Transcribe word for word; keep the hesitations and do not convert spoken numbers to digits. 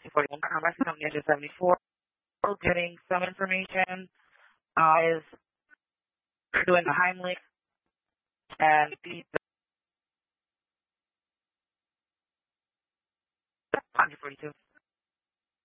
two forty-one, Congress Company Engine seventy-four, getting some information, uh, is doing the Heimlich and the one forty-two.